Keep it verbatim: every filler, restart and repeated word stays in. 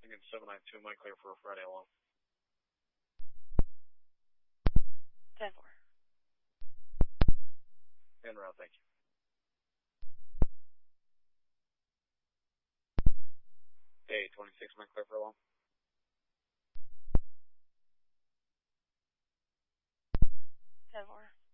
Michigan seven nine two, Mike clear for a Friday alone. ten four. En route, thank you. Day twenty-six, Mike clear for a long. ten four.